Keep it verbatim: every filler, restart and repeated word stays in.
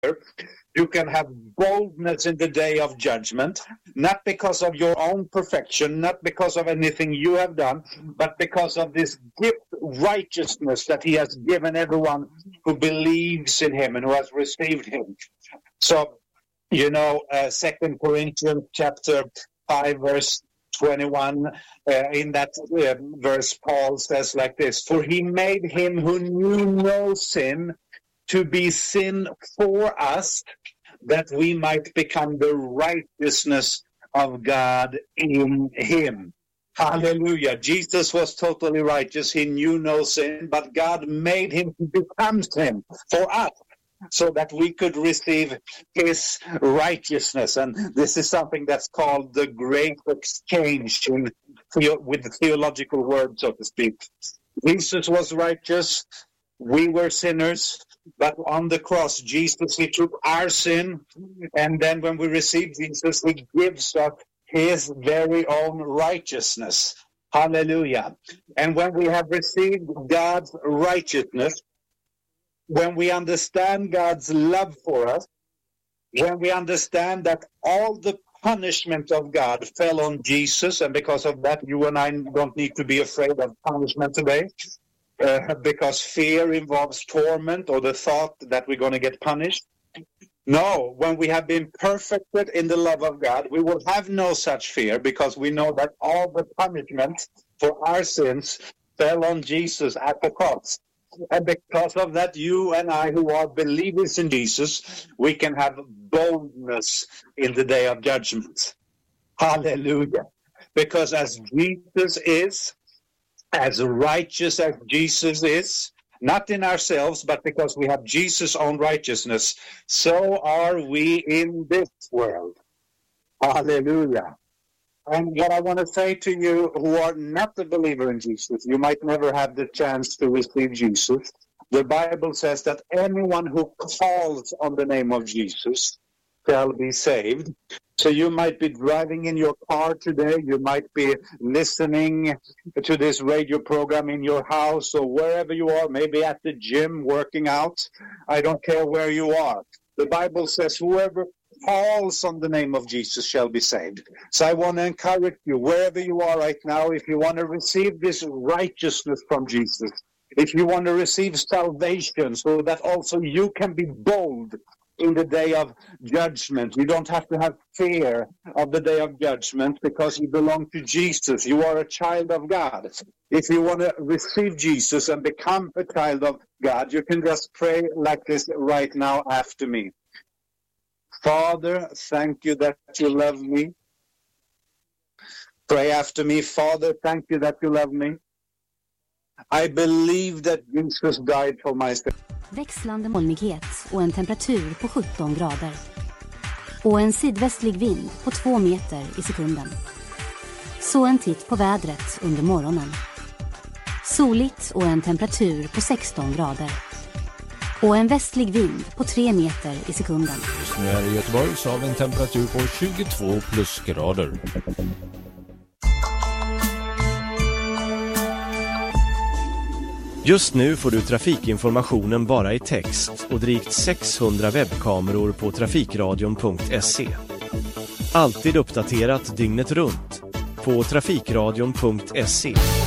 You can have boldness in the day of judgment, not because of your own perfection, not because of anything you have done, but because of this gift righteousness that he has given everyone who believes in him and who has received him. So, you know, uh, Second Corinthians chapter five, verse twenty-one, uh, in that uh, verse, Paul says like this, "For he made him who knew no sin to be sin for us, that we might become the righteousness of God in him." Hallelujah. Jesus was totally righteous. He knew no sin, but God made him to become sin for us, so that we could receive his righteousness. And this is something that's called the great exchange in, with the theological word, so to speak. Jesus was righteous. We were sinners. But on the cross, Jesus, he took our sin. And then when we receive Jesus, he gives us his very own righteousness. Hallelujah. And when we have received God's righteousness, when we understand God's love for us, when we understand that all the punishment of God fell on Jesus, and because of that, you and I don't need to be afraid of punishment today, uh, because fear involves torment or the thought that we're going to get punished. No, when we have been perfected in the love of God, we will have no such fear, because we know that all the punishment for our sins fell on Jesus at the cross. And because of that, you and I who are believers in Jesus, we can have boldness in the day of judgment. Hallelujah. Because as Jesus is, as righteous as Jesus is, not in ourselves, but because we have Jesus' own righteousness, so are we in this world. Hallelujah. And what I want to say to you who are not a believer in Jesus, you might never have the chance to receive Jesus. The Bible says that anyone who calls on the name of Jesus shall be saved. So you might be driving in your car today. You might be listening to this radio program in your house or wherever you are, maybe at the gym, working out. I don't care where you are. The Bible says whoever calls on the name of Jesus shall be saved. So I want to encourage you, wherever you are right now, if you want to receive this righteousness from Jesus, if you want to receive salvation so that also you can be bold in the day of judgment. You don't have to have fear of the day of judgment because you belong to Jesus. You are a child of God. If you want to receive Jesus and become a child of God, you can just pray like this right now after me. Father, thank you that you love me. Pray after me. Father, thank you that you love me. I believe that Jesus died for my sin. Växlande molnighet och en temperatur på sjutton grader. Och en sydvästlig vind på två meter i sekunden. Så en titt på vädret under morgonen. Soligt och en temperatur på sexton grader. Och en västlig vind på tre meter i sekunden. Just nu här i Göteborg så har vi en temperatur på tjugotvå plusgrader. Just nu får du trafikinformationen bara i text och drygt sexhundra webbkameror på trafikradion punkt se. Alltid uppdaterat dygnet runt på trafikradion punkt se.